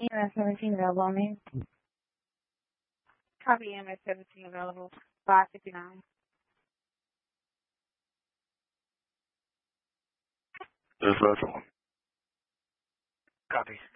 EMS 17 available on me. Copy EMS 17 available. 559. Dispatch. Copy.